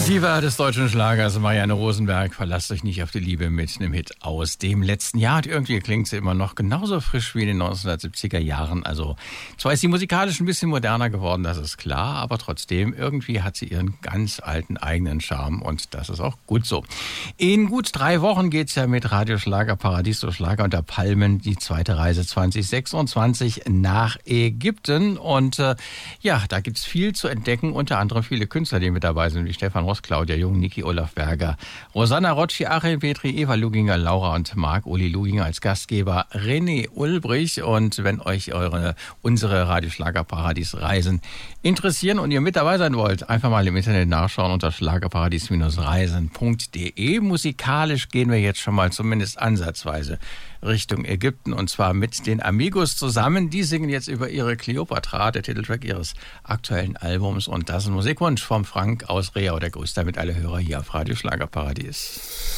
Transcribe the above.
Diva des deutschen Schlagers Marianne Rosenberg, verlasst euch nicht auf die Liebe mit einem Hit aus dem letzten Jahr. Und irgendwie klingt sie immer noch genauso frisch wie in den 1970er Jahren. Also zwar ist sie musikalisch ein bisschen moderner geworden, das ist klar, aber trotzdem irgendwie hat sie ihren ganz alten eigenen Charme und das ist auch gut so. In gut 3 Wochen geht's ja mit Radio Schlager Paradies durch Schlager unter Palmen, die zweite Reise 2026 nach Ägypten. Und ja, da gibt's viel zu entdecken, unter anderem viele Künstler, die mit dabei sind, wie Stefan Ross, Claudia Jung, Niki Olaf Berger, Rosanna Rocci, Achim Petri, Eva Luginger, Laura und Marc-Uli Luginger als Gastgeber, René Ulbrich. Und wenn euch unsere Radio Schlager Paradies Reisen interessieren und ihr mit dabei sein wollt, einfach mal im Internet nachschauen unter schlagerparadies-reisen.de. Musikalisch gehen wir jetzt schon mal zumindest ansatzweise Richtung Ägypten und zwar mit den Amigos zusammen. Die singen jetzt über ihre Kleopatra, der Titeltrack ihres aktuellen Albums, und das ist ein Musikwunsch vom Frank aus Reau. Der grüßt damit alle Hörer hier auf Radio Schlager Paradies.